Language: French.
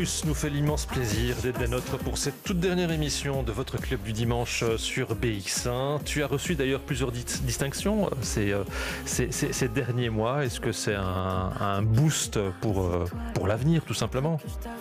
Plus nous fait l'immense plaisir d'être des nôtres pour cette toute dernière émission de votre club du dimanche sur BX1. Tu as reçu d'ailleurs plusieurs distinctions ces derniers mois. Est-ce que c'est un boost pour l'avenir tout simplement ?